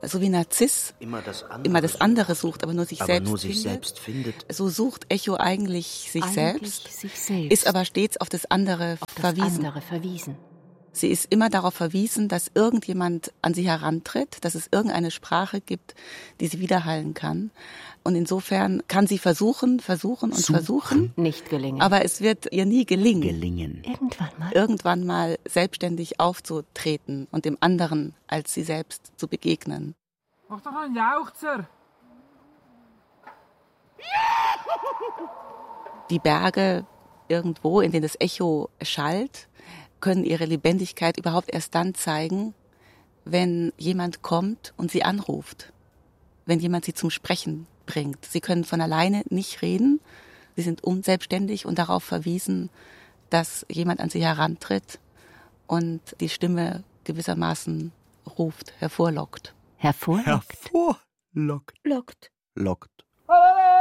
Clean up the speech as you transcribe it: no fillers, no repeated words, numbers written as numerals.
so wie Narziss immer das andere sucht, aber nur sich selbst findet. So sucht Echo eigentlich sich selbst, ist aber stets auf das andere verwiesen. Sie ist immer darauf verwiesen, dass irgendjemand an sie herantritt, dass es irgendeine Sprache gibt, die sie widerhallen kann. Und insofern kann sie versuchen. Nicht gelingen. Aber es wird ihr nie gelingen. Irgendwann mal selbstständig aufzutreten und dem anderen als sie selbst zu begegnen. Mach doch einen Jauchzer! Die Berge irgendwo, in denen das Echo schallt, können ihre Lebendigkeit überhaupt erst dann zeigen, wenn jemand kommt und sie anruft, wenn jemand sie zum Sprechen bringt. Sie können von alleine nicht reden, sie sind unselbstständig und darauf verwiesen, dass jemand an sie herantritt und die Stimme gewissermaßen ruft, hervorlockt. Lockt.